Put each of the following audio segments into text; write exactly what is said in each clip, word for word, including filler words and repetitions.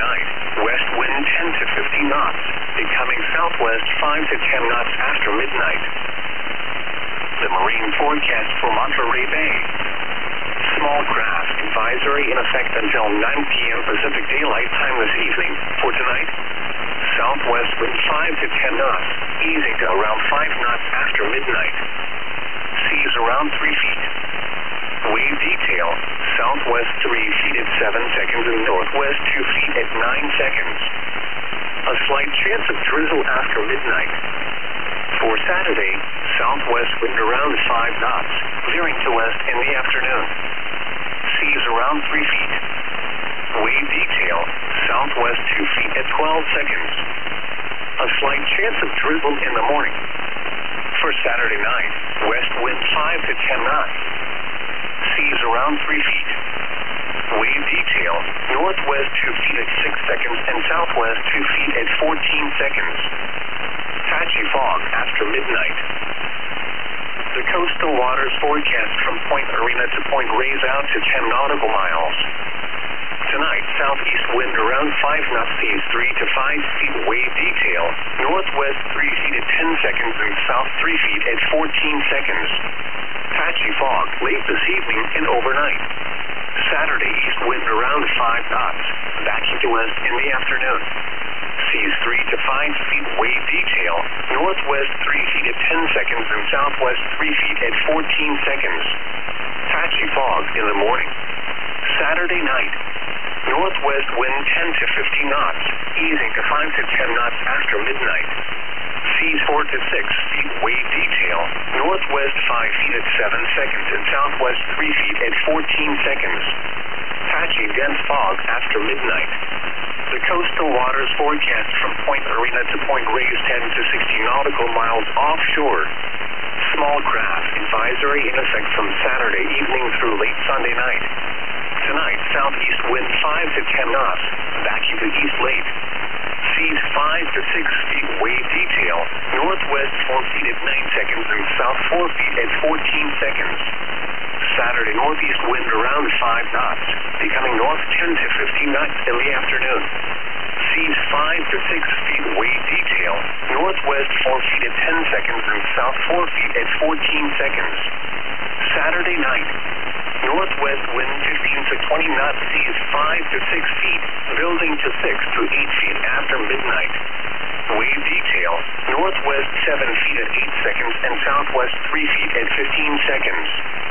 night, west wind ten to fifteen knots, becoming southwest five to ten knots after midnight. The marine forecast for Monterey Bay. Small craft advisory in effect until nine p m Pacific Daylight Time this evening. For tonight, southwest wind five to ten knots, easing to around five knots after midnight. Seas around three feet. Wave detail, southwest three feet at seven seconds and northwest two feet at nine seconds. A slight chance of drizzle after midnight. For Saturday, southwest wind around five knots, veering to west in the afternoon. Seas around three feet. Wave detail, southwest two feet at twelve seconds. A slight chance of drizzle in the morning. For Saturday night, west wind five to ten knots. Seas around three feet. Wave detail, northwest two feet at six seconds and southwest two feet at fourteen seconds. Patchy fog after midnight. The coastal waters forecast from Point Arena to Point Reyes out to ten nautical miles. Tonight, southeast wind around five knots, seas three to five feet. Wave detail, northwest three feet at ten seconds and south three feet at fourteen seconds. Patchy fog late this evening and overnight. Saturday, east wind around five knots, backing to west in the afternoon. Seas three to five feet. Wave detail, northwest three feet at ten seconds and southwest three feet at fourteen seconds. Patchy fog in the morning. Saturday night, northwest wind ten to fifteen knots, easing to five to ten knots after midnight. Seas four to six feet. Wave detail, northwest five feet at seven seconds and southwest three feet at fourteen seconds. Patchy dense fog after midnight. The coastal waters forecast from Point Arena to Point Reyes ten to sixteen nautical miles offshore. Small craft advisory in effect from Saturday evening through late Sunday night. Tonight, southeast wind five to ten knots, backing to east late. Seas five to six feet. Wave detail, northwest four feet at nine seconds and south four feet at fourteen seconds. Saturday, northeast wind around five knots, becoming north ten to fifteen knots in the afternoon. Seas five to six feet. Wave detail, northwest four feet at ten seconds and south four feet at fourteen seconds. Saturday night, northwest wind fifteen to twenty knots, seas five to six feet, building to six to eight feet after midnight. Wave detail, northwest seven feet at eight seconds and southwest three feet at fifteen seconds.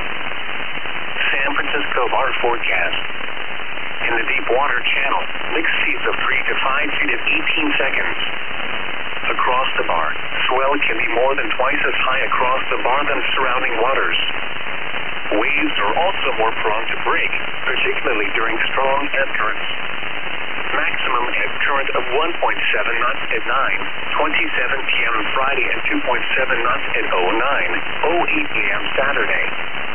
San Francisco bar forecast. In the deep water channel, mixed seas of three to five feet at eighteen seconds. Across the bar, swell can be more than twice as high across the bar than surrounding waters. Waves are also more prone to break, particularly during strong ebb currents. Maximum ebb current of one point seven knots at nine twenty-seven p m Friday and two point seven knots at oh nine oh eight a m Saturday.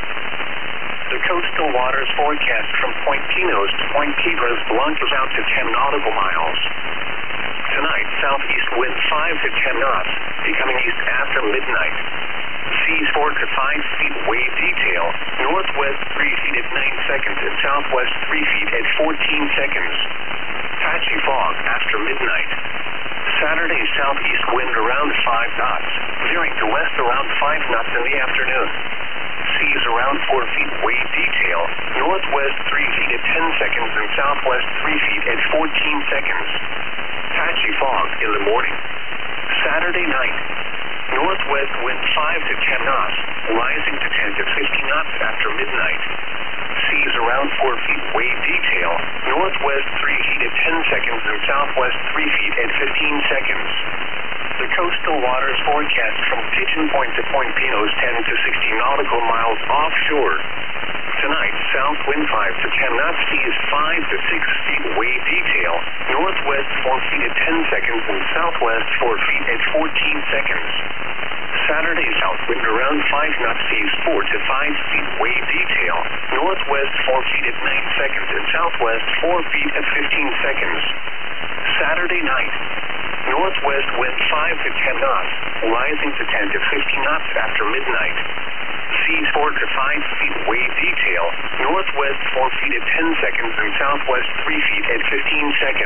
The coastal waters forecast from Point Pinos to Point Piedras Blancas out to ten nautical miles. Tonight, southeast wind five to ten knots, becoming east after midnight. Seas four to five feet. Wave detail, northwest three feet at nine seconds and southwest three feet at fourteen seconds. Patchy fog after midnight. Saturday, southeast wind around five knots, veering to west around five knots in the afternoon. Seas around four feet. Wave detail, northwest three feet at ten seconds and southwest three feet at fourteen seconds. Patchy fog in the morning. Saturday night, northwest wind five to ten knots, rising to ten to fifteen knots after midnight. Seas around four feet. Wave detail, northwest three feet at ten seconds and southwest three feet at fifteen seconds. The coastal waters forecast from Pigeon Point to Point Pinos ten to sixteen nautical miles offshore. Tonight, south wind five to ten knots, seas five to six feet. Wave detail, northwest four feet at ten seconds and southwest four feet at fourteen seconds. Saturday, south wind around five knots, seas four to five feet. Wave detail, northwest four feet at nine seconds and southwest four feet at fifteen seconds. Saturday night, northwest wind five to ten knots, rising to ten to fifteen knots after midnight. Seas four to five feet. Wave detail, northwest four feet at ten seconds and southwest three feet at fifteen seconds.